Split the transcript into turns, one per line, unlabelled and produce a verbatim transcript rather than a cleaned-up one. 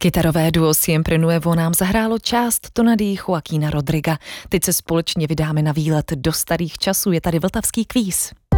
Kytarové duo Siempre Nuevo nám zahrálo část tonady Joaquina Rodriga. Teď se společně vydáme na výlet do starých časů. Je tady vltavský kvíz.